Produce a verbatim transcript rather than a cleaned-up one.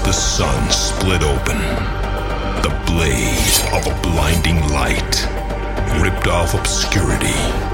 the sun split open. The blaze of a blinding light ripped off obscurity